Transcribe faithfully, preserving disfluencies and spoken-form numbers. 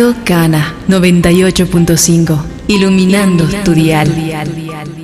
Radio Cana noventa y ocho punto cinco, iluminando tu dial.